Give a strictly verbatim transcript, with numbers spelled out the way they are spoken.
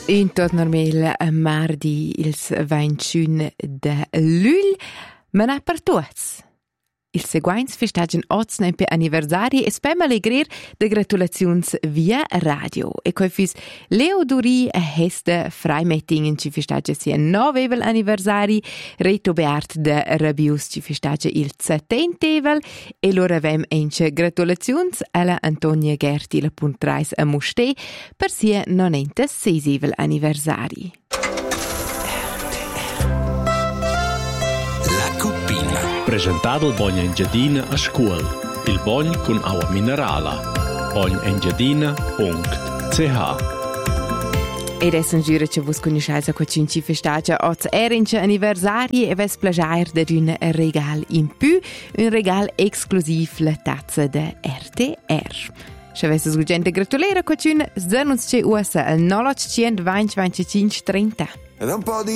Intorno al mardi il venticinque de luglio, ma non per tutti. Il seguente festaggio ottanta per anniversari e spema allegrir de gratulazioni via radio. E coi fis Leo Duri e heste Freimettingen ci festaggia sia novevel anniversari, Reto Beart de Rabius ci festaggia il settentevel e loro avem ence gratulazioni alla Antonia Gerti la puntrais a Musté per sia nonentaseisevel anniversari. Presentato il Bogna Engiadina a scuola. Il Bogna con acqua minerale. bogna engiadina punto c h. Ed è un giuro che vos conoscete a quacinci festeggia otto erince anniversari e ves plagiare da un regal in più, un regal esclusivo la tazza da R T R. Se avesse suggerito gratulare a quacin, zanuns ce usa al nove otto due venti venticinque trenta. Ed un po' di